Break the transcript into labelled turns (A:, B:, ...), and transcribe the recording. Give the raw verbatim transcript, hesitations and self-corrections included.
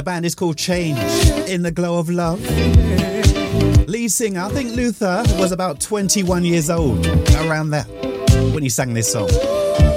A: The band is called Change, In the Glow of Love. Lead singer, I think Luther was about twenty-one years old, around there, when he sang this song.